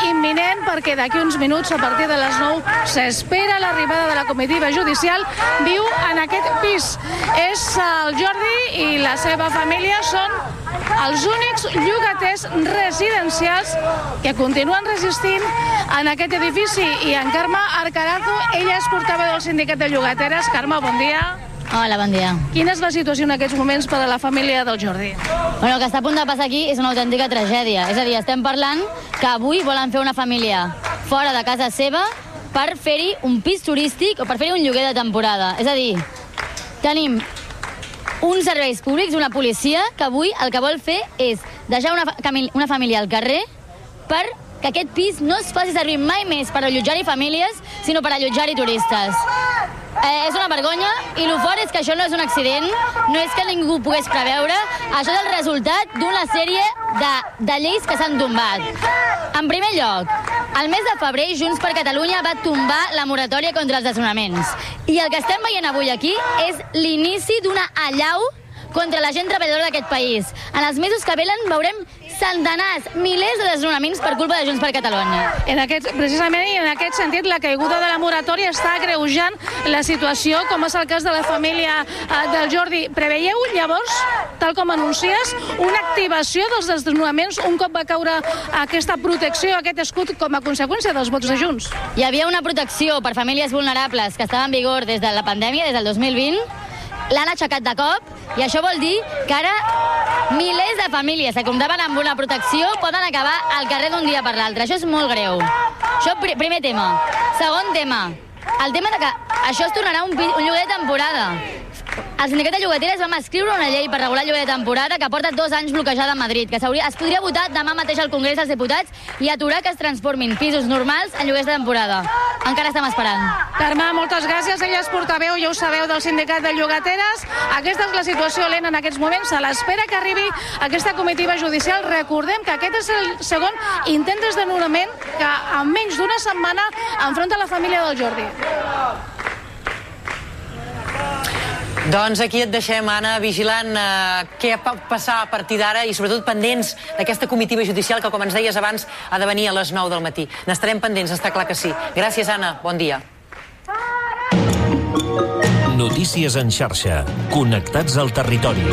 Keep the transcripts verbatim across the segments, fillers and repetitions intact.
imminent perquè d'aquí uns minuts, a partir de les nou, s'espera l'arribada de la comitiva judicial. Viu en aquest pis. És el Jordi i la seva família, són els únics llogaters residencials que continuen resistint en aquest edifici. I en Carme Arcarazo, ella és portaveu del sindicat de llogateres. Carme, bon dia. Hola, bon dia. Quina és la situació en aquests moments per a la família del Jordi? Bueno, el que està a punt de passar aquí és una autèntica tragèdia. És a dir, estem parlant que avui volen fer una família fora de casa seva per fer-hi un pis turístic o per fer-hi un lloguer de temporada. És a dir, tenim uns serveis públics, una policia, que avui el que vol fer és deixar una, una família al carrer per que aquest pis no es faci servir mai més per allotjar-hi famílies, sinó per allotjar-hi turistes. Eh, és una vergonya, i el fort és que això no és un accident, no és que ningú pogués preveure, això és el resultat d'una sèrie de, de lleis que s'han tombat. En primer lloc, al mes de febrer, Junts per Catalunya va tombar la moratòria contra els desnonaments. I el que estem veient avui aquí és l'inici d'una allau contra la gent treballadora d'aquest país. En els mesos que venen veurem centenars, milers de desnonaments per culpa de Junts per Catalunya. En aquest, precisament, i en aquest sentit, la caiguda de la moratòria està agreujant la situació, com és el cas de la família eh, del Jordi. Preveieu, llavors, tal com anuncies, una activació dels desnonaments un cop va caure aquesta protecció, aquest escut, com a conseqüència dels vots de Junts? Hi havia una protecció per famílies vulnerables que estava en vigor des de la pandèmia, des del dos mil vint, l'han aixecat de cop, i això vol dir que ara milers de famílies que comptaven amb una protecció poden acabar al carrer d'un dia per l'altre. Això és molt greu. Això, pr primer tema. Segon tema, el tema de que això es tornarà un, un lloguer de temporada. El sindicat de llogateres vam escriure una llei per regular el lloguer de temporada que porta dos anys bloquejada a Madrid, que es podria votar demà mateix al Congrés dels Diputats i aturar que es transformin pisos normals en lloguers de temporada. Encara estem esperant. Carme, moltes gràcies. Ella és portaveu, ja ho sabeu, del sindicat de llogateres. Aquesta és la situació, Helena, en aquests moments. A l'espera que arribi aquesta comitiva judicial. Recordem que aquest és el segon intent de desnonament que en menys d'una setmana enfronta la família del Jordi. Doncs aquí et deixem, Anna, vigilant eh, què pot passar a partir d'ara i sobretot pendents d'aquesta comitiva judicial que, com ens deies abans, ha de venir a les nou del matí. N'estarem pendents, està clar que sí. Gràcies, Anna. Bon dia. Notícies en xarxa. Connectats al territori.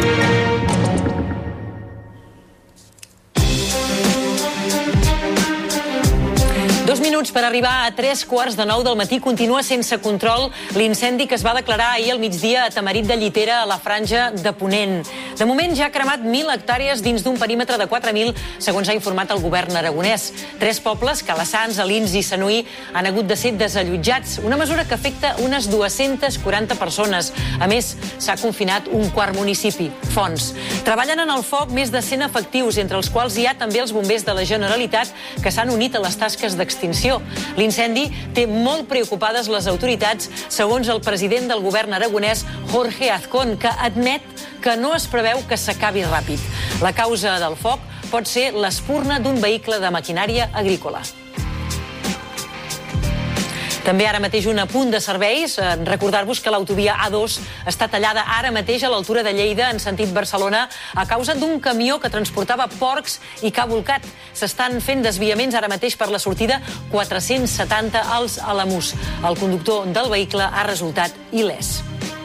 Dos minuts per arribar a tres quarts de nou del matí. Continua sense control l'incendi que es va declarar ahir al migdia a Tamarit de Llitera, a la franja de Ponent. De moment ja ha cremat mil hectàrees dins d'un perímetre de quatre mil, segons ha informat el govern aragonès. Tres pobles, Calassans, Alins i Sanui, han hagut de ser desallotjats, una mesura que afecta unes dues-centes quaranta persones. A més, s'ha confinat un quart municipi, Fonts. Treballen en el foc més de cent efectius, entre els quals hi ha també els bombers de la Generalitat, que s'han unit a les tasques d'extinció. L'incendi té molt preocupades les autoritats, segons el president del govern aragonès, Jorge Azcón, que admet que no es preveu que s'acabi ràpid. La causa del foc pot ser l'espurna d'un vehicle de maquinària agrícola. També ara mateix un apunt de serveis. Recordar-vos que l'autovia A dos està tallada ara mateix a l'altura de Lleida en sentit Barcelona a causa d'un camió que transportava porcs i que ha volcat. S'estan fent desviaments ara mateix per la sortida quatre-cents setanta als Alamús. El conductor del vehicle ha resultat il·lès.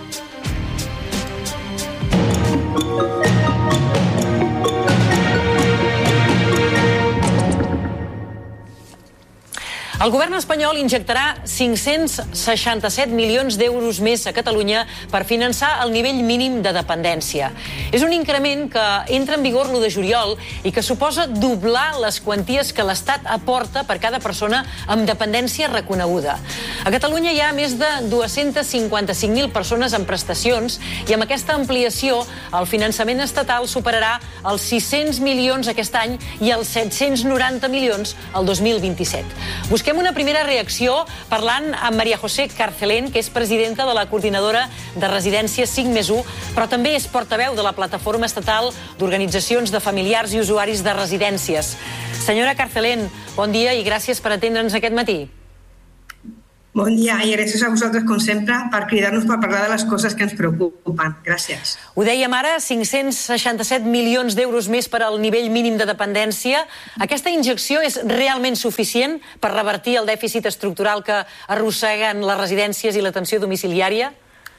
El govern espanyol injectarà cinc-cents seixanta-set milions d'euros més a Catalunya per finançar el nivell mínim de dependència. És un increment que entra en vigor l'u de juliol i que suposa doblar les quanties que l'Estat aporta per cada persona amb dependència reconeguda. A Catalunya hi ha més de dues-centes cinquanta-cinc mil persones amb prestacions i amb aquesta ampliació el finançament estatal superarà els sis-cents milions aquest any i els set-cents noranta milions el dos mil vint-i-set. Busquem una primera reacció parlant amb Maria José Carcelén, que és presidenta de la Coordinadora de Residències cinc més u, però també és portaveu de la Plataforma Estatal d'Organitzacions de Familiars i Usuaris de Residències. Senyora Carcelén, bon dia i gràcies per atendre'ns aquest matí. Bon dia i gràcies a vosaltres, com sempre, per cridar-nos per parlar de les coses que ens preocupen. Gràcies. Ho dèiem ara, cinc-cents seixanta-set milions d'euros més per al nivell mínim de dependència. Aquesta injecció és realment suficient per revertir el dèficit estructural que arrosseguen les residències i l'atenció domiciliària?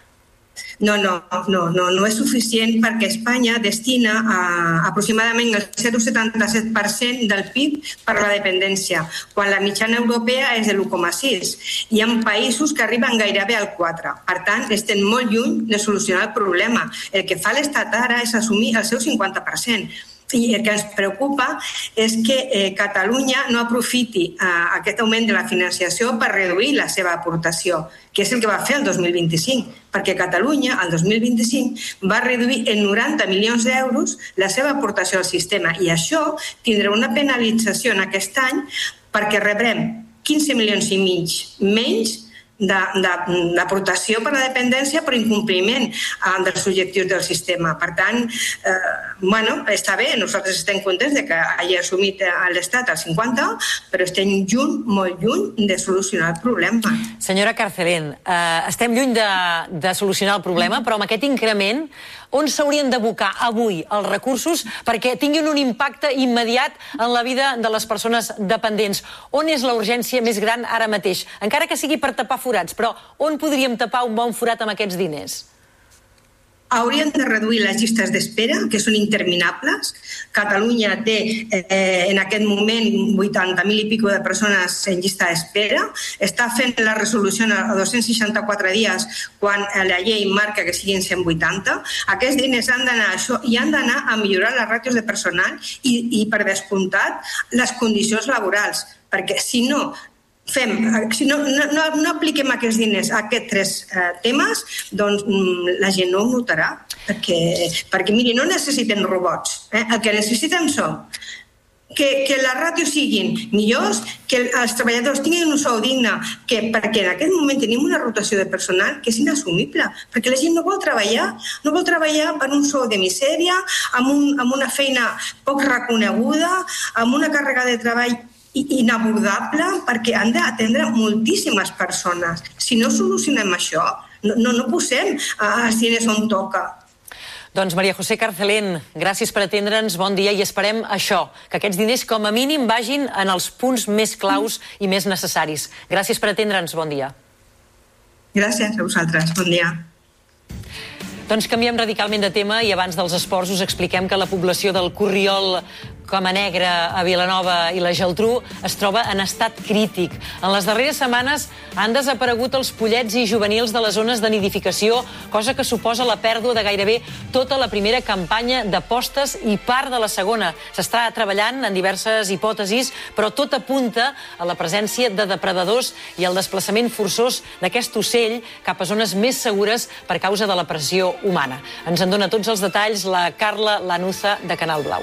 No, no, no, no, no és suficient perquè Espanya destina a, aproximadament el zero coma setanta-set per cent del P I B per a la dependència, quan la mitjana europea és de l'u coma sis. Hi ha països que arriben gairebé al quatre. Per tant, estem molt lluny de solucionar el problema. El que fa l'Estat ara és assumir el seu cinquanta per cent. I el que ens preocupa és que eh, Catalunya no aprofiti eh, aquest augment de la financiació per reduir la seva aportació, que és el que va fer el dos mil vint-i-cinc, perquè Catalunya, el dos mil vint-i-cinc, va reduir en noranta milions d'euros la seva aportació al sistema, i això tindrà una penalització en aquest any perquè rebrem quinze milions i mig menys d'aportació per a la dependència per incompliment dels objectius del sistema. Per tant, eh, bueno, està bé, nosaltres estem contents de que hagi assumit l'Estat el cinquanta, però estem lluny, molt lluny de solucionar el problema. Senyora Carcelén, eh, estem lluny de, de solucionar el problema, però amb aquest increment, on s'haurien d'abocar avui els recursos perquè tinguin un impacte immediat en la vida de les persones dependents? On és la urgència més gran ara mateix? Encara que sigui per tapar forats, però on podríem tapar un bon forat amb aquests diners? Haurien de reduir les llistes d'espera, que són interminables. Catalunya té eh, en aquest moment vuitanta mil i pico de persones en llista d'espera. Està fent la resolució a dos-cents seixanta-quatre dies quan la llei marca que siguin cent vuitanta. Aquests diners han d'anar a això i han d'anar a millorar les ràtios de personal i, i per descomptat, les condicions laborals. Perquè si no fem, si no, no, no apliquem aquests diners a aquests tres eh, temes, doncs la gent no ho notarà, perquè, perquè miri, no necessiten robots, eh? El que necessiten són que, que les ràtios siguin millors, que els treballadors tinguin un sou digne, que, perquè en aquest moment tenim una rotació de personal que és inassumible, perquè la gent no vol treballar, no vol treballar per un sou de misèria, amb, un, amb una feina poc reconeguda, amb una càrrega de treball inabordable, perquè han d'atendre moltíssimes persones. Si no solucionem això, no, no, no posem els diners on toca. Doncs María José Carcelén, gràcies per atendre'ns, bon dia, i esperem això, que aquests diners com a mínim vagin en els punts més claus i més necessaris. Gràcies per atendre'ns, bon dia. Gràcies a vosaltres, bon dia. Doncs canviem radicalment de tema i abans dels esports us expliquem que la població del Corriol, Camanegra, a Vilanova i la Geltrú es troba en estat crític. En les darreres setmanes han desaparegut els pollets i juvenils de les zones de nidificació, cosa que suposa la pèrdua de gairebé tota la primera campanya de postes i part de la segona. S'està treballant en diverses hipòtesis, però tot apunta a la presència de depredadors i el desplaçament forçós d'aquest ocell cap a zones més segures per causa de la pressió humana. Ens en dona tots els detalls la Carla Lanuza, de Canal Blau.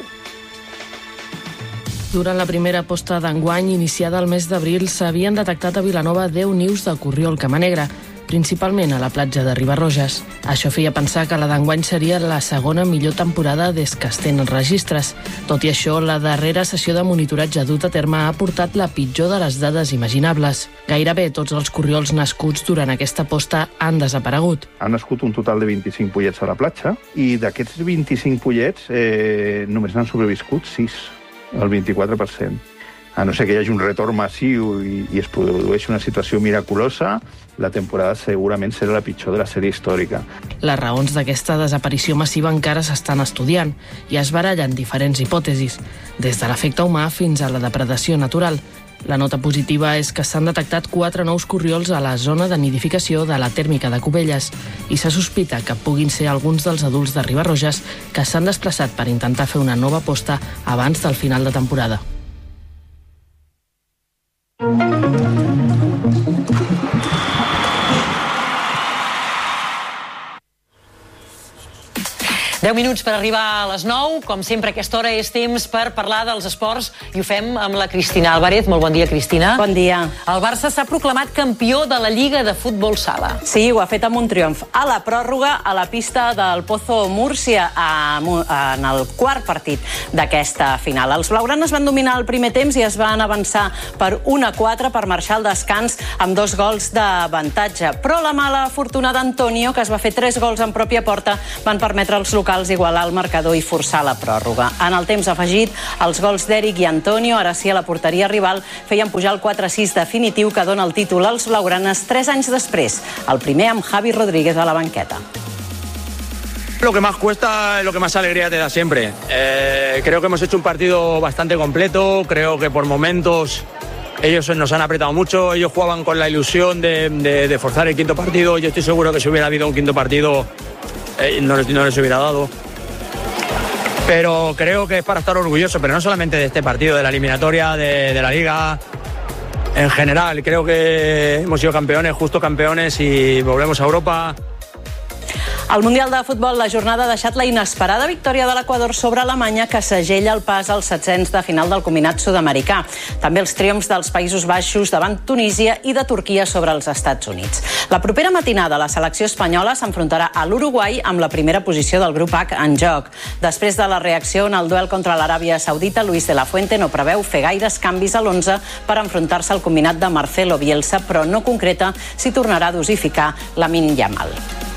Durant la primera posta d'enguany, iniciada el mes d'abril, s'havien detectat a Vilanova deu nius de corriol camanegra, principalment a la platja de Ribarroges. Això feia pensar que la d'enguany seria la segona millor temporada des que es tenen registres. Tot i això, la darrera sessió de monitoratge dut a terme ha portat la pitjor de les dades imaginables. Gairebé tots els corriols nascuts durant aquesta posta han desaparegut. Han nascut un total de vint-i-cinc pollets a la platja i d'aquests vint-i-cinc pollets eh, només n'han sobreviscut sis, el vint-i-quatre per cent. A no ser que hi hagi un retorn massiu i, i es produeixi una situació miraculosa, la temporada segurament serà la pitjor de la sèrie històrica. Les raons d'aquesta desaparició massiva encara s'estan estudiant i es barallen diferents hipòtesis, des de l'efecte humà fins a la depredació natural. La nota positiva és que s'han detectat quatre nous corriols a la zona de nidificació de la tèrmica de Cubelles i se sospita que puguin ser alguns dels adults de Ribarroges que s'han desplaçat per intentar fer una nova posta abans del final de temporada. deu minuts per arribar a les nou. Com sempre, a aquesta hora és temps per parlar dels esports i ho fem amb la Cristina Álvarez. Molt bon dia, Cristina. Bon dia. El Barça s'ha proclamat campió de la Lliga de Futbol Sala. Sí, ho ha fet amb un triomf. A la pròrroga, a la pista del Pozo Múrcia, en el quart partit d'aquesta final. Els blaugranes van dominar el primer temps i es van avançar per un a quatre per marxar al descans amb dos gols d'avantatge. Però la mala fortuna d'Antonio, que es va fer tres gols en pròpia porta, van permetre als locals igualar el marcador i forçar la pròrroga. En el temps afegit, els gols d'Eric i Antonio, ara sí a la porteria rival, feien pujar el quatre a sis definitiu que dona el títol als blaugranes tres anys després. El primer amb Javi Rodríguez a la banqueta. Lo que más cuesta es lo que más alegría te da siempre. Eh, creo que hemos hecho un partido bastante completo, creo que por momentos ellos nos han apretado mucho, ellos jugaban con la ilusión de, de, de forzar el quinto partido. Yo estoy seguro que si hubiera habido un quinto partido eh, no, no les hubiera dado. Pero creo que es para estar orgulloso, pero no solamente de este partido, de la eliminatoria, de, de la Liga. En general, creo que hemos sido campeones, justos campeones, y volvemos a Europa. Al Mundial de Futbol, la jornada ha deixat la inesperada victòria de l'Equador sobre Alemanya, que segella el pas als setzents de final del combinat sud-americà. També els triomfs dels Països Baixos davant Tunísia i de Turquia sobre els Estats Units. La propera matinada, la selecció espanyola s'enfrontarà a l'Uruguai amb la primera posició del grup H en joc. Després de la reacció en el duel contra l'Aràbia Saudita, Luis de la Fuente no preveu fer gaires canvis a l'onze per enfrontar-se al combinat de Marcelo Bielsa, però no concreta si tornarà a dosificar Lamine Yamal.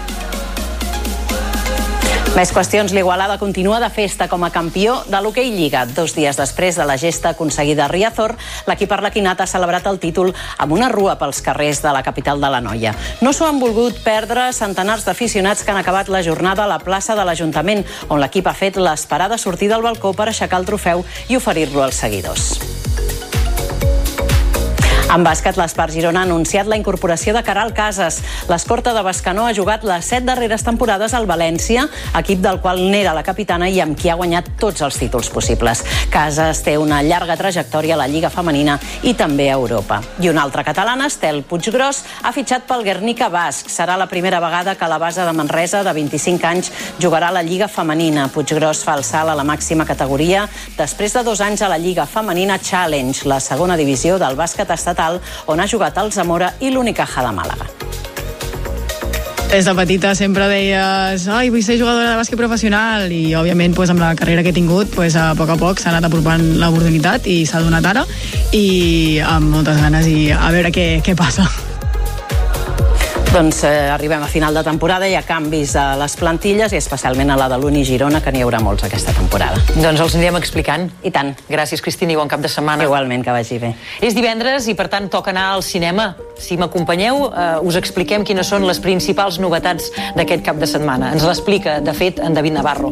Més qüestions, l'Igualada continua de festa com a campió de l'Hoquei Lliga. Dos dies després de la gesta aconseguida a Riazor, l'equip arlequinat ha celebrat el títol amb una rua pels carrers de la capital de l'Anoia. No s'ho han volgut perdre centenars d'aficionats que han acabat la jornada a la plaça de l'Ajuntament, on l'equip ha fet l'esperada sortida al balcó per aixecar el trofeu i oferir-lo als seguidors. En bàsquet, l'Espart Girona ha anunciat la incorporació de Caral Casas. L'escorta de Bescanó ha jugat les set darreres temporades al València, equip del qual n'era la capitana i amb qui ha guanyat tots els títols possibles. Casas té una llarga trajectòria a la Lliga Femenina i també a Europa. I una altra catalana, Estel Puiggròs, ha fitxat pel Guernica Basc. Serà la primera vegada que la base de Manresa, de vint-i-cinc anys, jugarà a la Lliga Femenina. Puiggròs fa el salt a la màxima categoria després de dos anys a la Lliga Femenina Challenge, la segona divisió del bàsquet estatal, on ha jugat el Zamora i l'Unicaja de Màlaga. Des de petita sempre deies ai, vull ser jugadora de bàsquet professional i, òbviament, pues, amb la carrera que he tingut, pues, a poc a poc s'ha anat apropant l'oportunitat i s'ha donat ara i amb moltes ganes i a veure què, què passa. Doncs eh, arribem a final de temporada, hi ha canvis a les plantilles i especialment a la de l'Uni Girona, que n'hi haurà molts aquesta temporada. Doncs els anirem explicant. I tant. Gràcies, Cristina, i bon cap de setmana. Igualment, que vagi bé. És divendres i, per tant, toca anar al cinema. Si m'acompanyeu, eh, us expliquem quines són les principals novetats d'aquest cap de setmana. Ens l'explica, de fet, en David Navarro.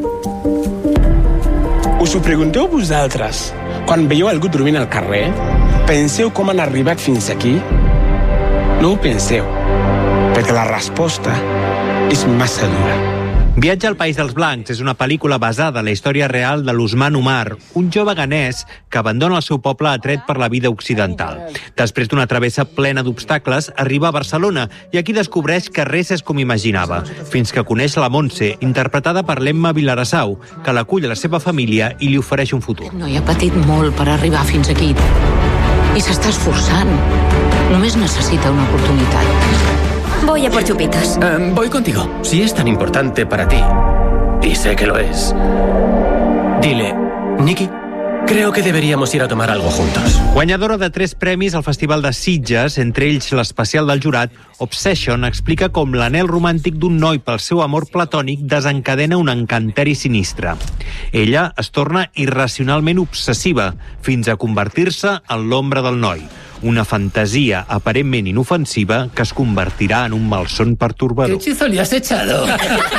Us ho pregunteu vosaltres? Quan veieu algú dormint al carrer, penseu com han arribat fins aquí? No ho penseu, perquè la resposta és massa dura. Viatge al País dels Blancs és una pel·lícula basada en la història real de l'Usman Umar, un jove ghanès que abandona el seu poble atret per la vida occidental. Després d'una travessa plena d'obstacles, arriba a Barcelona i aquí descobreix que res és com imaginava, fins que coneix la Montse, interpretada per l'Emma Vilarassau, que l'acull a la seva família i li ofereix un futur. No hi ha patit molt per arribar fins aquí i s'està esforçant. Només necesita una oportunitat. Voy a por chupitos. Uh, voy contigo. Si es tan importante para ti, y sé que lo es, dile, Nicky, creo que deberíamos ir a tomar algo juntos. Guanyadora de tres premis al Festival de Sitges, entre ells l'especial del jurat, Obsession explica com l'anhel romàntic d'un noi pel seu amor platònic desencadena un encanteri sinistre. Ella es torna irracionalment obsessiva, fins a convertir-se en l'ombra del noi. Una fantasia aparentment inofensiva que es convertirà en un malson pertorbador. ¿Qué hechizo le has echado?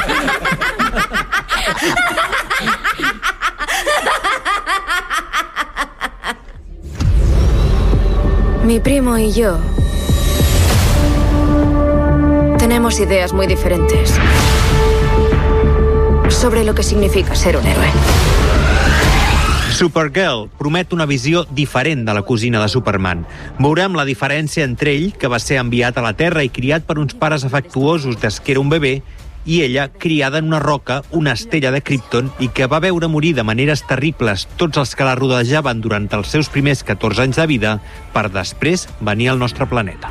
Mi primo y yo tenemos ideas muy diferentes sobre lo que significa ser un héroe. Supergirl promet una visió diferent de la cosina de Superman. Veurem la diferència entre ell, que va ser enviat a la Terra i criat per uns pares afectuosos des que era un bebè, i ella, criada en una roca, una estella de Krypton, i que va veure morir de maneres terribles tots els que la rodejaven durant els seus primers catorze anys de vida, per després venir al nostre planeta.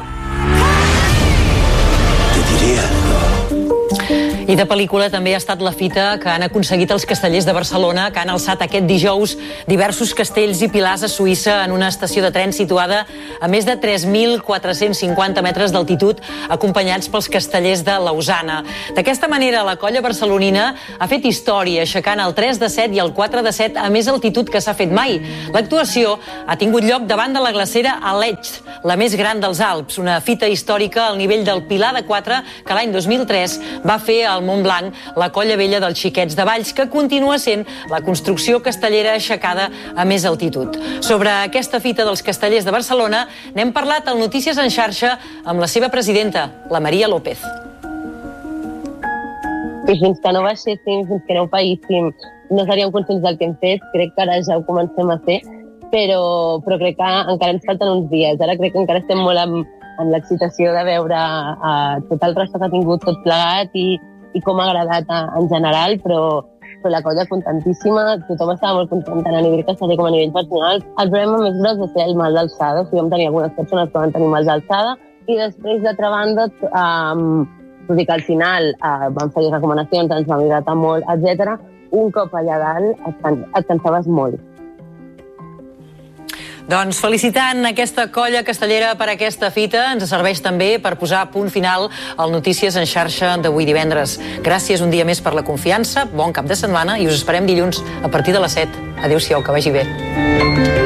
Te diré algo. I de pel·lícula també ha estat la fita que han aconseguit els castellers de Barcelona, que han alçat aquest dijous diversos castells i pilars a Suïssa en una estació de tren situada a més de tres mil quatre-cents cinquanta metres d'altitud, acompanyats pels castellers de Lausana. D'aquesta manera, la colla barcelonina ha fet història, aixecant el tres de set i el quatre de set a més altitud que s'ha fet mai. L'actuació ha tingut lloc davant de la glacera Aletsch, la més gran dels Alps, una fita històrica al nivell del Pilar de quatre que l'any dos mil tres va fer al Montblanc la colla vella dels Xiquets de Valls, que continua sent la construcció castellera aixecada a més altitud. Sobre aquesta fita dels castellers de Barcelona n'hem parlat al Notícies en xarxa amb la seva presidenta, la Maria López. I fins que no baixéssim, fins que no ho païssim, no seríem conscients del que hem fet. Crec que ara ja ho comencem a fer, però, però crec que encara ens falten uns dies. Ara crec que encara estem molt amb, amb l'excitació de veure uh, tot el resta que ha tingut tot plegat i, i com ha agradat uh, en general, però, però la colla contentíssima, tothom estava molt content tant a nivell casteller com a nivell personal. El problema més gros va ser el mal d'alçada, o sigui, vam tenir algunes persones que van tenir mal d'alçada, i després, d'altra banda, um, tot i que al final uh, vam fer recomanacions, ens vam hidratar molt, etcètera. Un cop allà dalt et, can et cansaves molt. Doncs felicitant aquesta colla castellera per aquesta fita, ens serveix també per posar punt final al Notícies en xarxa d'avui divendres. Gràcies un dia més per la confiança, bon cap de setmana i us esperem dilluns a partir de les set. Adéu-siau, que vagi bé.